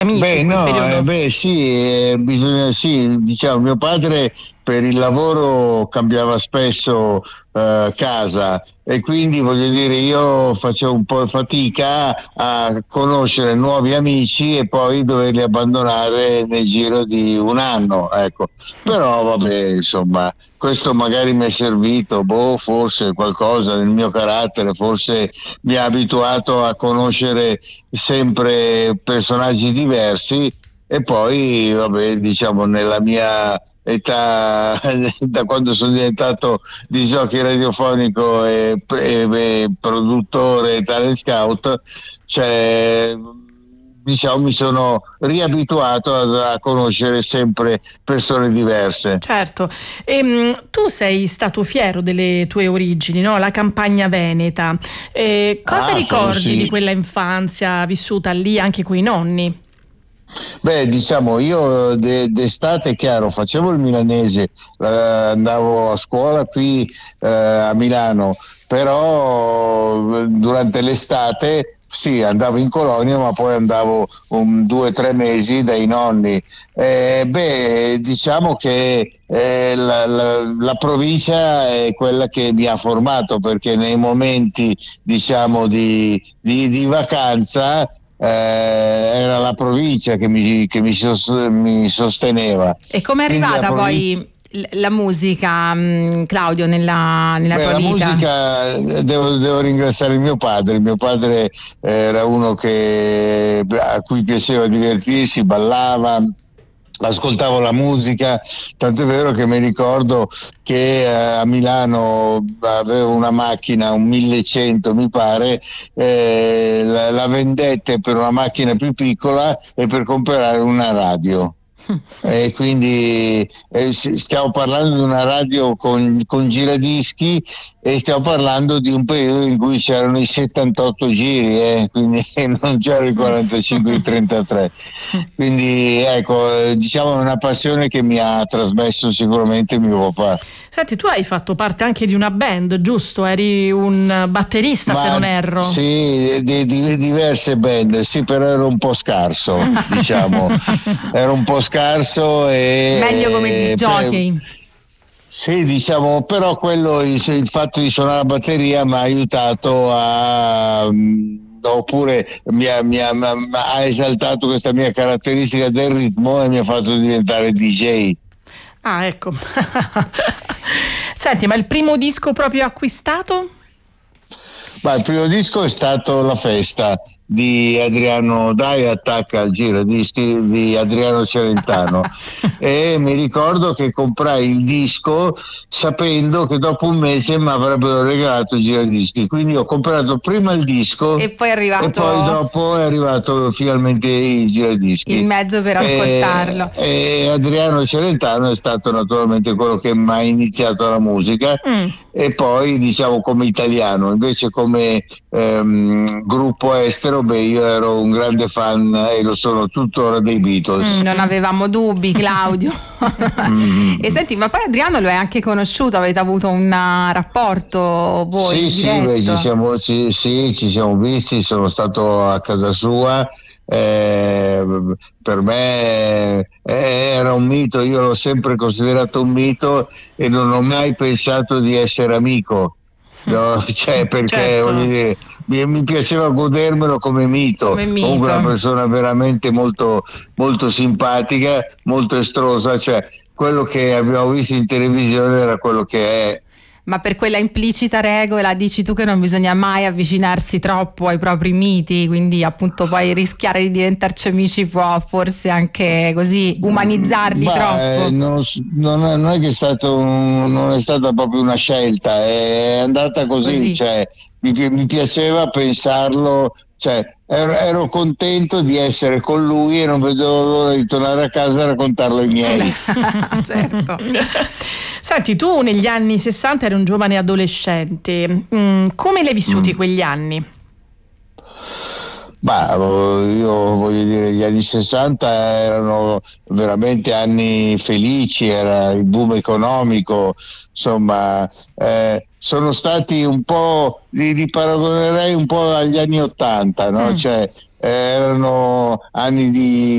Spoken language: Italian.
amici Beh, in quel no, periodo? sì, bisogna, sì, diciamo, mio padre per il lavoro cambiava spesso casa e quindi voglio dire, io facevo un po' fatica a conoscere nuovi amici e poi doverli abbandonare nel giro di un anno, ecco. Però vabbè, insomma, questo magari mi è servito, boh, forse qualcosa nel mio carattere, forse mi ha abituato a conoscere sempre personaggi diversi e poi, vabbè, diciamo, nella mia età, da quando sono diventato di jockey radiofonico e produttore e talent scout, cioè, diciamo, mi sono riabituato a conoscere sempre persone diverse. Certo, tu sei stato fiero delle tue origini, no? La campagna veneta. Cosa Ah, quello ricordi di sì. quella infanzia vissuta lì anche coi nonni? Beh, diciamo, io d'estate, chiaro, facevo il milanese, andavo a scuola qui a Milano, però durante l'estate sì, andavo in colonia, ma poi andavo 2 o 3 mesi dai nonni. Beh, diciamo che la provincia è quella che mi ha formato, perché nei momenti, diciamo, di vacanza era la provincia che mi sosteneva. E com'è Quindi la arrivata provincia. poi la musica, Claudio, nella Beh, tua la vita? musica devo ringraziare il mio padre. Il mio padre era uno a cui piaceva divertirsi, ballava, ascoltavo la musica, tant'è vero che mi ricordo che a Milano avevo una macchina, un 1100 mi pare, la vendette per una macchina più piccola e per comprare una radio. E quindi stiamo parlando di una radio con giradischi e stiamo parlando di un periodo in cui c'erano i 78 giri, quindi non c'erano i 45 i 33. Quindi ecco, diciamo è una passione che mi ha trasmesso sicuramente mio papà. Senti, tu hai fatto parte anche di una band, giusto? Eri un batterista, se Ma non erro. sì, di diverse band, sì, però ero un po' scarso, diciamo, ero un po' scarso Meglio come disc e jockey. sì, diciamo, però il fatto di suonare la batteria mi ha aiutato oppure ha esaltato questa mia caratteristica del ritmo e mi ha fatto diventare DJ. Ah, ecco. Senti, ma il primo disco proprio acquistato? Ma il primo disco è stato La Festa di Adriano Dai, attacca al giradischi di Adriano Celentano e mi ricordo che comprai il disco sapendo che dopo un mese mi avrebbero regalato il giradischi, quindi ho comprato prima il disco E poi è e poi arrivato dopo è arrivato finalmente il il giradischi. mezzo per E, ascoltarlo. e Adriano Celentano è stato naturalmente quello che mi ha iniziato la musica Mm. e poi diciamo come italiano, invece come gruppo estero, beh, io ero un grande fan e lo sono tuttora dei Beatles. Non avevamo dubbi, Claudio. E Mm. senti, ma poi Adriano lo hai anche conosciuto, avete avuto un rapporto Sì, voi sì, beh, diretto? sì, ci siamo visti, sono stato a casa sua. eh, per me era un mito, io l'ho sempre considerato un mito e non ho mai pensato di essere amico. No, cioè, perché voglio Certo, dire, mi piaceva godermelo come mito. come Comunque una mito. persona veramente molto, molto simpatica, molto estrosa, cioè quello che abbiamo visto in televisione era quello che è. Ma per quella implicita regola dici tu che non bisogna mai avvicinarsi troppo ai propri miti, quindi appunto poi rischiare di diventarci amici può forse anche così umanizzarli Ma troppo. non è che non è stata proprio una scelta, è andata così, Così. cioè, mi piaceva pensarlo, cioè, ero contento di essere con lui e non vedevo l'ora di tornare a casa e raccontarlo ai miei. Certo. Senti, tu negli anni 60 eri un giovane adolescente. Come li hai vissuti Mm. quegli anni? Ma io voglio dire, gli anni 60 erano veramente anni felici, era il boom economico, insomma, sono stati un po', li paragonerei un po' agli anni 80, no? Mm. Cioè, erano anni